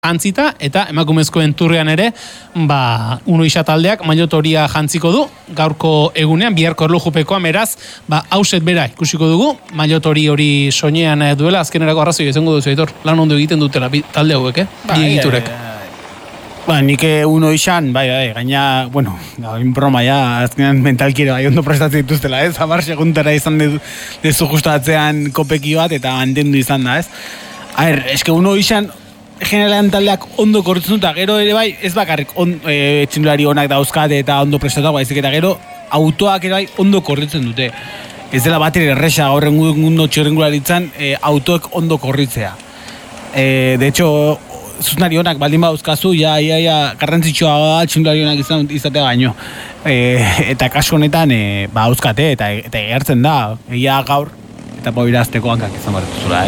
jantzita, eta emakumezkoen turrean ere, Uno Isa taldeak maiotoria jantziko du, gaurko egunean, biharko erlojupekoa, meraz, hauset bera ikusiko dugu, maiotori hori soinean duela, azkenerako arrazoi izango duzu, Aitor, lan ondo egiten dutela talde hauek, bi egiturek. Nik Uno Isan, gaina, broma azkenean mentalkire ondo prestatzen dituztela, ez? 10 segundara izan dezu justatzean kopeki bat, eta mantendu izan da, ez? Eske Uno Isan, generalean taldeak ondo korritzen dut, gero ere bai, ez bakarrik txindulari onak dauzkate eta ondo prestatuak, baizik eta gero autoak ere bai ondo korritzen dute. Ez dela bat ere erresa gaur eguno txirrengularitzan autoek ondo korritzea. De hecho, zuzenari onak baldin badauzkazu, garrantzitsua da txindulari onak izatea baino. Eta kasu honetan badauzkate eta egertzen da, egia gaur, eta pobirazteko hankak izan barretuzula.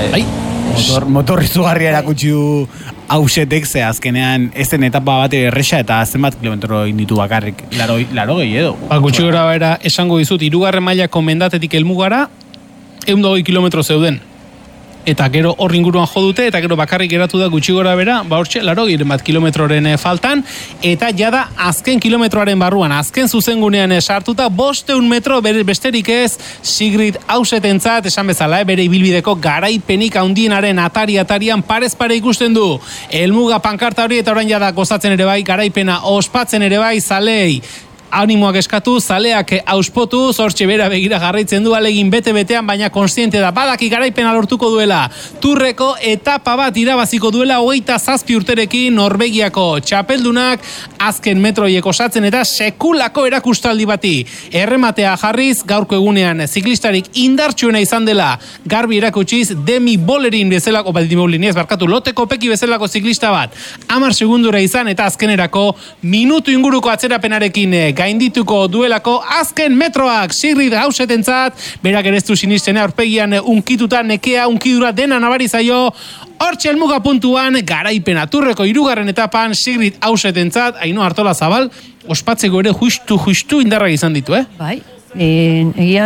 Motor izugarria erakutsi du hausetek, ze azkenean ez den etapa bat erresa eta zenbat kilometro inditu bakarrik, laro gehi edo. Gutxi gora bera esango dizut, 3. mailako mendatetik helmugara 120 kilometro zeuden. Eta gero hor inguruan jo dute, eta gero bakarrik geratu da gutxi gora bera, hortxe, 80 kilometroren faltan, eta jada azken kilometroaren barruan, azken zuzengunean sartuta, 500 metro besterik ez, Sigrid Hausetentzat, esan bezala, bere ibilbideko garaipenik handienaren atarian parez pare ikusten du. Helmuga pankarta hori, eta orain jada gozatzen ere bai, garaipena ospatzen ere bai, zalei, animoak eskatu, zaleak auspotu, zortxe bera begira jarraitzen du, alegin bete-betean, baina konstiente da, badaki garaipena lortuko duela, turreko etapa bat irabaziko duela, 27 urterekin Norvegiako txapeldunak, azken metroiek osatzen eta sekulako erakustaldi bati. Errematea jarriz, gaurko egunean ziklistarik indartsuena izan dela, garbi erakutsiz, Demi Bollerin bezalako, Lotte Kopecky bezalako ziklista bat, 10 segundura izan, eta azkenerako minutu inguruko atzerapenarekin gaindituko duelako azken metroak Sigrid Hausetentzat, berak ere ez du sinistena aurpegian unkituta nekea, unkidura dena nabari zaio, hortxe helmuga puntuan garaipena turreko 3. etapan Sigrid Hausetentzat, Ainhoa Artolazabal, ospatzeko ere justu indarrak izan ditu, Bai, egia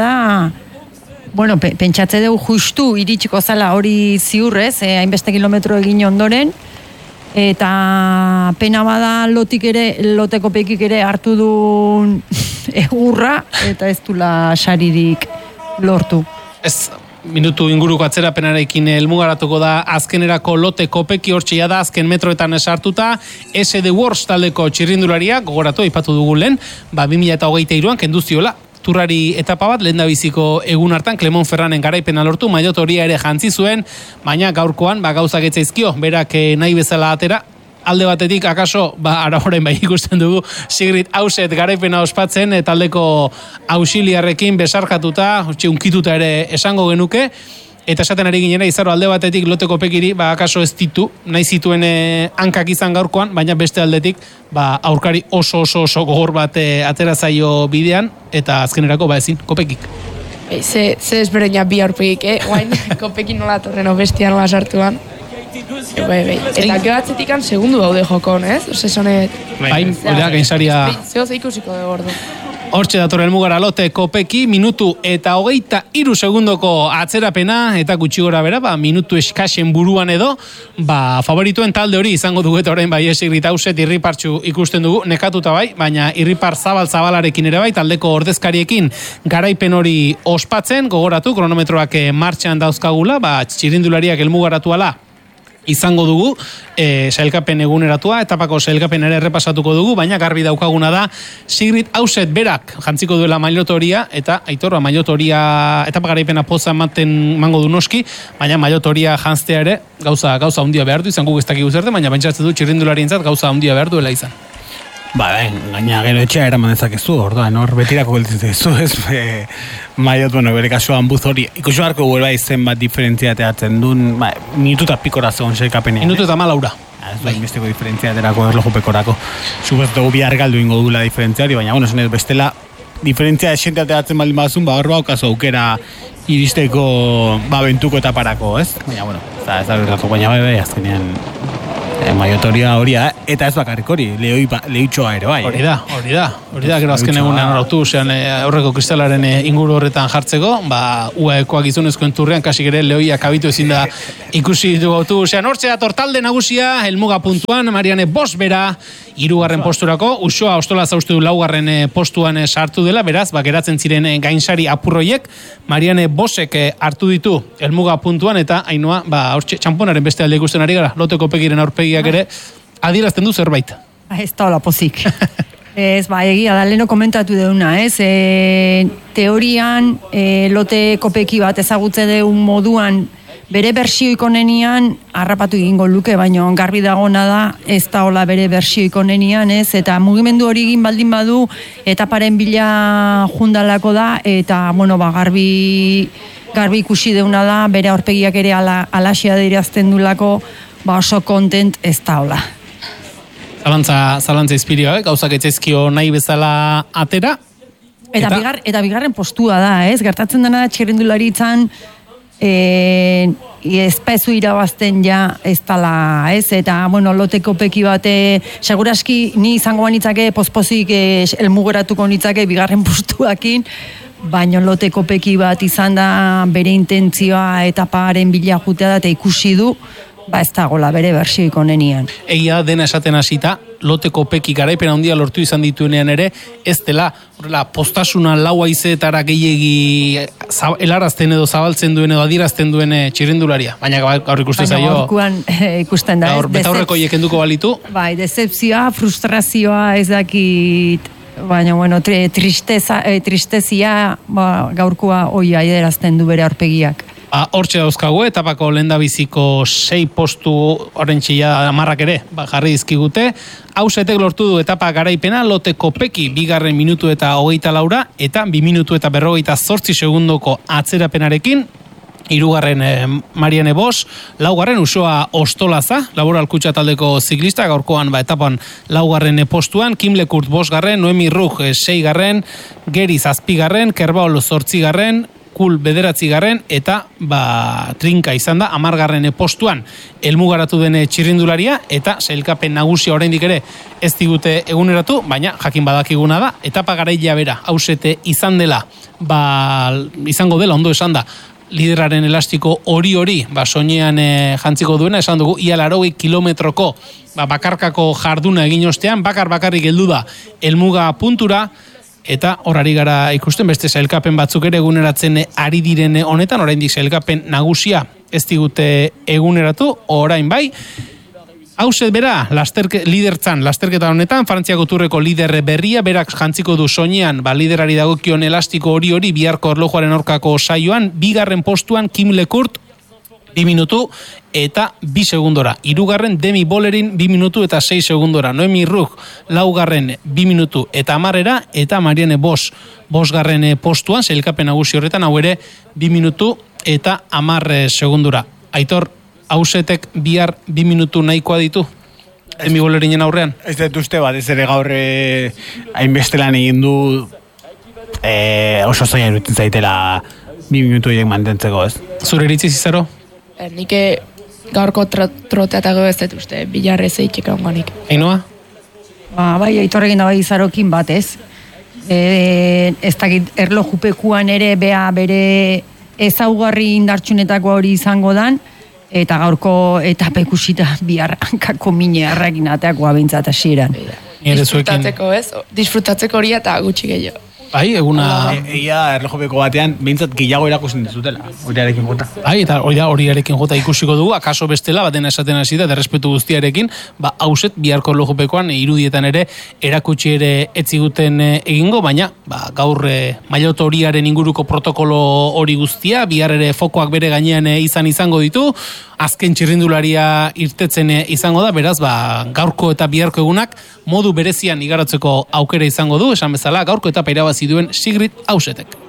da, pentsatze dugu justu iritsiko zala hori ziurrez, hainbeste kilometro egin ondoren, eta pena bada Lotte Kopeckik ere hartu du egurra, eta ez dula saririk lortu. Ez, minutu inguruko atzerapenarekin helmugaratuko da azkenerako Lotte Kopecky, hortxe da azken metroetan sartuta, SD Works taldeko txirrindularia, gogoratu aipatu dugu lehen, 2023an kenduziola turrari etapa bat, lehen da biziko egun hartan, Clement Ferranen garaipena lortu, maiotoria ere jantzi zuen, baina gaurkoan gauzak etzaizkio, berak nahi bezala atera, alde batetik akaso, ara orain ikusten dugu, Sigrid Hauset garaipena ospatzen, taldeko auxiliarrekin besarkatuta, unkituta ere esango genuke, eta esaten ari ginera, izaro alde batetik Lotte Kopeckiri, akaso ez ditu, nahi zituen hankak izan gaurkoan, baina beste aldetik, aurkari oso gogor bat atera zaio bidean, eta azkenerako ezin, Kopeckik. Ze ezberdina bi aurpegik, guain Kopecky nola torren bestia nola sartuan. Eta gehatzetik segundu daude jokon, ez? Osesonet... Oida, gainsaria... Zehoz ikusiko de gordo. Hortxe dator helmugara Lotte Kopecky, minutu eta 23 segundoko atzerapena, eta gutxi gora bera, minutu eskasen buruan edo, favorituen talde hori izango dugu eta orain Sigrid Hauset irripartxu ikusten dugu, nekatuta bai, baina irripar zabalarekin ere bai, taldeko ordezkariekin garaipen hori ospatzen, gogoratu, kronometroak martxan dauzkagula, txirindulariak helmugaratu ala, izango dugu, sailkapen eguneratua, etapako sailkapen ere errepasatuko dugu, baina garbi daukaguna da, Sigrid Hauset berak jantziko duela maiotoria, eta aitorra maiotoria etapa garaipena poza mango du noski, baina maiotoria jantztea ere gauza handia behar du, izango guztak iguzerte, baina bentsatzen du txirrindularientzat gauza handia behar duela izan. Gaina gero etxea eraman dezakezu, orduan, hor betirako geltitzezu, ez maiot, bere kasuan buz hori, ikusi beharko guela izen bat diferentzia teatzen duen, minutu eta pikora zegoen sailkapenean. Minutu eta malaura. Ez da, inbesteko diferentzia aterako erlojupekorako. Supozetugu bihar galdu ingo dula diferentziari, baina, zenez, bestela, diferentzia esente ateratzen baldin bazun, hor baukazu aukera iristeko, bentuko eta parako, ez? Baina, ez da, azkenean, maiotoria horia, eta ez bakarrik hori, lehitxoa ere bai. Hori da, gero azken egunean autobusean aurreko kristalaren inguru horretan jartzeko, UAEkoak gizonezkoen turrean, kasik ere lehoiak abitu ezin da ikusi du autobusean. Hortzea tortalde nagusia, helmuga puntuan, Mariane Bos bera, 3. posturako, Uxoa Ostola zaustu du 4. postuan sartu dela, beraz, geratzen ziren gainsari apurroiek, Mariane Bosek hartu ditu helmuga puntuan, eta Ainhoa, hortxe txamponaren beste alde ikusten ari gara, Loteko Pekiren aurpegiak ere, adierazten du zerbait. Ez da hola pozik. Ez, egia da, leheno komentatu deuna, ez? Teorian, Loteko Peki bat ezagutze deun moduan, bere bersioik onenian harrapatu egingo luke, baina garbi dagona da, ez da hola bere bersioik onenian, ez? Eta mugimendu hori egin baldin badu, etaparen bila jundalako da, eta, garbi ikusi deuna da, bere aurpegiak ere alaxia dirazten dulako, oso kontent ez da hola. Zalantza izpirioa, gauzak etxezkio nahi bezala atera. Eta bigarren postua da, ez? Gertatzen dena da txirrindularitzan ezpezu irabazten ja ez dala, ez? Eta, Loteko Peki bate, seguraski ni izango banitzake pozpozik elmugeratuko nitzake bigarren postuakin, baina Loteko Peki bat izan da bere intentzioa etaparen bila jutea da eta ikusi du, ez dagoela bere bersioik onenian. Egia dena esaten hasita, Loteko Peki garaipen handia lortu izan dituenean ere, ez dela, postasuna lau haizeetara gehiegi helarazten edo zabaltzen duen edo adierazten duen txirrindularia. Baina gaur ikusten zaio... Baina gaurkuan ikusten da. Betaurreko ekenduko balitu. Bai, decepzioa, frustrazioa ez dakit... Baina, tristezia gaurkoa hoi adierazten du bere aurpegiak. Hortxe dauzkagu, etapako lehendabiziko 6 postu orentxia amarrak ere, jarri dizkigute. Hausetek lortu du etapa garaipena, Loteko Peki 2 minutu eta 24 eta 2 minutu eta 58 segundoko atzerapenarekin. 3. Mariane Bos, 4. Uxoa Ostolaza, Laboral Kutxa taldeko ziklista, gaurkoan etapan 4. postuan, Kim Lekurt 5. Noemi Rug 6. Geri 7. Kerbaol 8. Kul 9. eta trinka izan da 10. postuan helmugaratu den txirrindularia eta sailkapen nagusia oraindik ere ez digute eguneratu, baina jakin badakiguna da etapa garailea bera hausete izan dela, izango dela ondo esan da lideraren elastiko hori soinean jantziko duena, esan dugu ia 80 kilometroko bakarkako jarduna egin ostean bakarrik heldu da helmuga puntura. Eta horari gara ikusten beste sailkapen batzuk ere eguneratzen ari diren honetan, oraindik sailkapen nagusia ez digute eguneratu, orain bai. Hauset bera, lasterketa honetan, Frantziako turreko lider berria, berak jantziko du soinean, liderari dagokion elastiko hori biharko erlojuaren aurkako saioan, 2. postuan Kim Lekurt, 2 minutu eta 2 segundora. 3. Demi Bolerin 2 minutu eta 6 segundora. Noemi Rug 4. 2 minutu eta 10 eta Mariane Bos 5. postuan, sailkapen nagusi horretan, hau ere 2 minutu eta 10 segundora. Aitor, hausetek bihar 2 minutu nahikoa ditu? Demi Bolerinen aurrean? Ez dut uste bat, ez ere gaur hainbestelan egin du oso zaila iruditzen zaitela 2 minutu horiek mantentzeko, ez? Zure iritzi Zizaro? Nik gaurko troteatago ez dut uste, bilarrez eitxeka onganik. Ainhoa? Bai, Aitorrekin da bai Izarokin bat, ez? Ez dakit erlojupekuan ere bere ezaugarri indartsunetako hori izango dan, eta gaurko etapa ikusita bihar hankako mine harrakin ateakoa bintzat hasieran. Disfrutatzeko hori eta gutxi gehiago. Bai, eguna... Egia erlojopeko batean, behintzat gehiago erakusten dizutela, horiarekin jota. Bai, eta horiarekin jota ikusiko dugu, akaso bestela, batena esaten hasi da, derrespetu guztiarekin, hauset, biharko erlojopekoan, irudietan ere, erakutsi ere etziguten egingo, baina, gaur mailoto horiaren inguruko protokolo hori guztia, bihar ere fokoak bere gainean izango ditu, azken txirrindularia irtetzen izango da, beraz, gaurko eta biharko egunak, modu berezian igaratzeko aukera izango du, esan bezala, gaurko etapa irabazi duen Sigrid Hausetek.